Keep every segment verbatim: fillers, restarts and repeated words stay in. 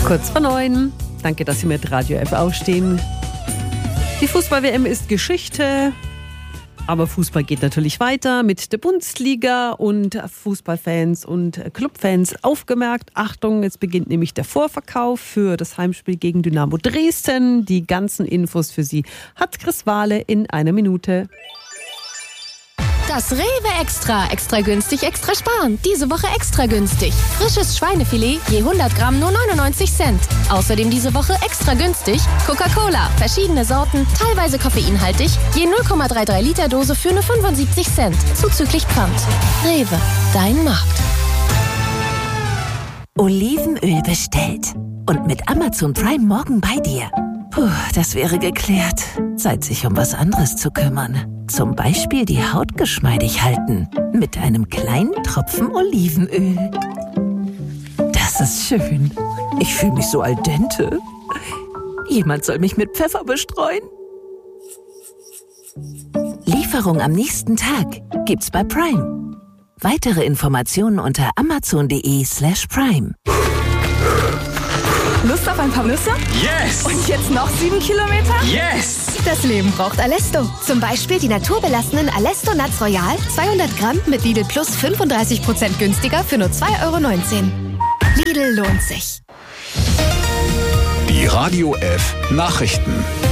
Kurz vor neun. Danke, dass Sie mit Radio F aufstehen. Die Fußball-W M ist Geschichte. Aber Fußball geht natürlich weiter mit der Bundesliga und Fußballfans und Clubfans aufgemerkt. Achtung, jetzt beginnt nämlich der Vorverkauf für das Heimspiel gegen Dynamo Dresden. Die ganzen Infos für Sie hat Chris Wahle in einer Minute. Das Rewe Extra. Extra günstig, extra sparen. Diese Woche extra günstig. Frisches Schweinefilet je hundert Gramm nur neunundneunzig Cent. Außerdem diese Woche extra günstig Coca-Cola. Verschiedene Sorten, teilweise koffeinhaltig. Je null Komma dreiunddreißig Liter Dose für nur fünfundsiebzig Cent. Zuzüglich Pfand. Rewe, dein Markt. Olivenöl bestellt. Und mit Amazon Prime morgen bei dir. Puh, das wäre geklärt. Zeit, sich um was anderes zu kümmern. Zum Beispiel die Haut geschmeidig halten. Mit einem kleinen Tropfen Olivenöl. Das ist schön. Ich fühle mich so al dente. Jemand soll mich mit Pfeffer bestreuen. Lieferung am nächsten Tag gibt's bei Prime. Weitere Informationen unter amazon.de slash prime. Lust auf ein paar Nüsse? Yes! Und jetzt noch sieben Kilometer? Yes! Das Leben braucht Alesto. Zum Beispiel die naturbelassenen Alesto Nuts Royal, zweihundert Gramm mit Lidl Plus fünfunddreißig Prozent günstiger für nur zwei Euro neunzehn. Lidl lohnt sich. Die Radio F Nachrichten.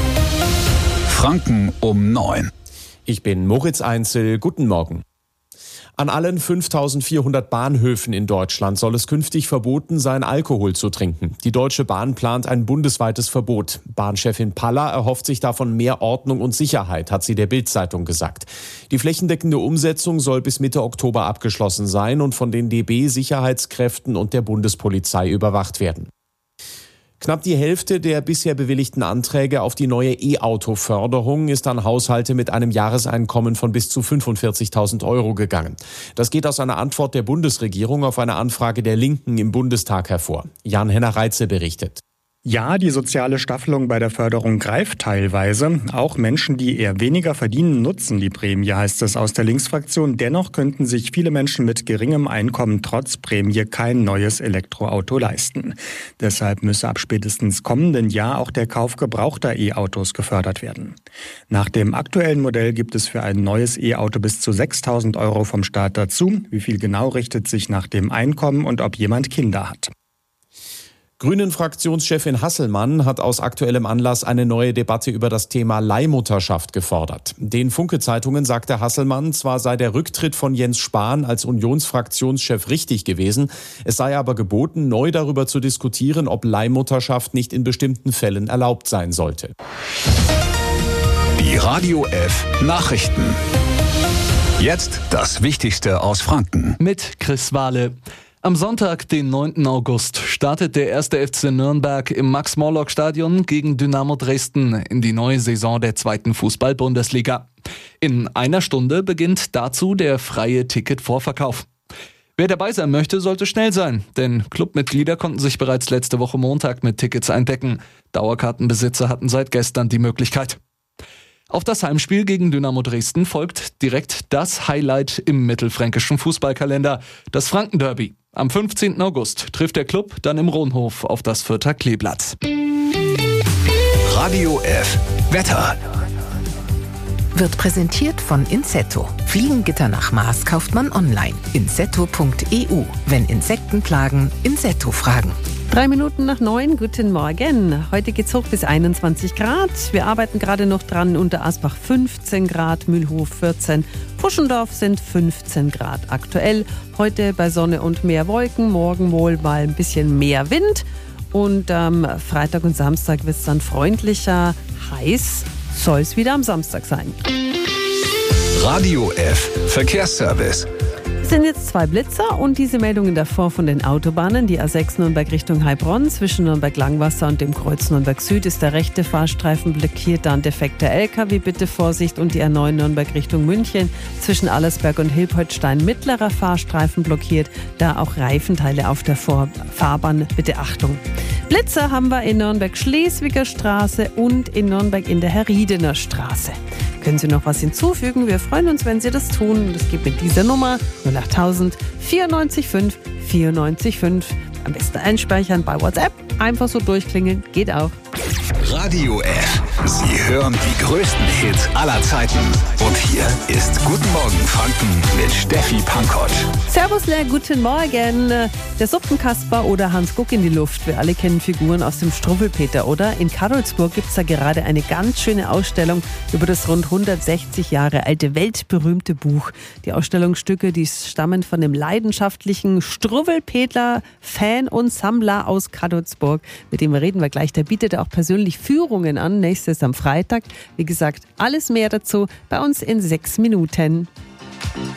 Franken um neun. Ich bin Moritz Einzel. Guten Morgen. An allen fünftausendvierhundert Bahnhöfen in Deutschland soll es künftig verboten sein, Alkohol zu trinken. Die Deutsche Bahn plant ein bundesweites Verbot. Bahnchefin Paller erhofft sich davon mehr Ordnung und Sicherheit, hat sie der Bild-Zeitung gesagt. Die flächendeckende Umsetzung soll bis Mitte Oktober abgeschlossen sein und von den D B-Sicherheitskräften und der Bundespolizei überwacht werden. Knapp die Hälfte der bisher bewilligten Anträge auf die neue E-Auto-Förderung ist an Haushalte mit einem Jahreseinkommen von bis zu fünfundvierzigtausend Euro gegangen. Das geht aus einer Antwort der Bundesregierung auf eine Anfrage der Linken im Bundestag hervor. Jan-Henner Reitze berichtet. Ja, die soziale Staffelung bei der Förderung greift teilweise. Auch Menschen, die eher weniger verdienen, nutzen die Prämie, heißt es aus der Linksfraktion. Dennoch könnten sich viele Menschen mit geringem Einkommen trotz Prämie kein neues Elektroauto leisten. Deshalb müsse ab spätestens kommenden Jahr auch der Kauf gebrauchter E-Autos gefördert werden. Nach dem aktuellen Modell gibt es für ein neues E-Auto bis zu sechstausend Euro vom Staat dazu. Wie viel genau richtet sich nach dem Einkommen und ob jemand Kinder hat. Grünen-Fraktionschefin Hasselmann hat aus aktuellem Anlass eine neue Debatte über das Thema Leihmutterschaft gefordert. Den Funke-Zeitungen sagte Hasselmann, zwar sei der Rücktritt von Jens Spahn als Unionsfraktionschef richtig gewesen, es sei aber geboten, neu darüber zu diskutieren, ob Leihmutterschaft nicht in bestimmten Fällen erlaubt sein sollte. Die Radio F Nachrichten. Jetzt das Wichtigste aus Franken. Mit Chris Wahle. Am Sonntag, den neunten August, startet der erste F C Nürnberg im Max-Morlock-Stadion gegen Dynamo Dresden in die neue Saison der zweiten Fußball-Bundesliga. In einer Stunde beginnt dazu der freie Ticketvorverkauf. Wer dabei sein möchte, sollte schnell sein, denn Clubmitglieder konnten sich bereits letzte Woche Montag mit Tickets eindecken. Dauerkartenbesitzer hatten seit gestern die Möglichkeit. Auf das Heimspiel gegen Dynamo Dresden folgt direkt das Highlight im mittelfränkischen Fußballkalender, das Frankenderby. Am fünfzehnten August trifft der Club dann im Rohnhof auf das Fürther Kleeblatt. Radio F Wetter. Wird präsentiert von Insetto. Fliegengitter nach Maß kauft man online. insetto punkt e u. Wenn Insekten plagen, Insetto fragen. Drei Minuten nach neun, guten Morgen. Heute geht's hoch bis einundzwanzig Grad. Wir arbeiten gerade noch dran. Unter Asbach fünfzehn Grad, Mühlhof vierzehn, Puschendorf sind fünfzehn Grad aktuell. Heute bei Sonne und mehr Wolken, morgen wohl mal ein bisschen mehr Wind. Und am ähm, Freitag und Samstag wird es dann freundlicher, heiß. Soll es wieder am Samstag sein. Radio F Verkehrsservice. Es sind jetzt zwei Blitzer und diese Meldungen davor von den Autobahnen. Die A sechs Nürnberg Richtung Heilbronn. Zwischen Nürnberg-Langwasser und dem Kreuz Nürnberg Süd ist der rechte Fahrstreifen blockiert. Da ein defekter L K W, bitte Vorsicht. Und die A neun Nürnberg Richtung München. Zwischen Allersberg und Hilpoltstein mittlerer Fahrstreifen blockiert. Da auch Reifenteile auf der Vor- Fahrbahn. Bitte Achtung. Blitzer haben wir in Nürnberg-Schleswiger Straße und in Nürnberg in der Herriedener Straße. Können Sie noch was hinzufügen? Wir freuen uns, wenn Sie das tun. Das geht mit dieser Nummer null acht null null vierundneunzig fünf vierundneunzig fünf. Am besten einspeichern bei WhatsApp Einfach so durchklingeln, geht auch. Radio F. Sie hören die größten Hits aller Zeiten. Und hier ist Guten Morgen Franken mit Steffi Pankoć. Servus, le, guten Morgen. Der Suppenkasper oder Hans Guck in die Luft. Wir alle kennen Figuren aus dem Struwwelpeter, oder? In Cadolzburg gibt es da gerade eine ganz schöne Ausstellung über das rund hundertsechzig Jahre alte weltberühmte Buch. Die Ausstellungsstücke, die stammen von dem leidenschaftlichen Struwwelpeter, Fan und Sammler aus Cadolzburg. Mit dem reden wir gleich. Der bietet auch persönlich Führungen an. Nächstes am Freitag. Wie gesagt, alles mehr dazu bei uns in sechs Minuten.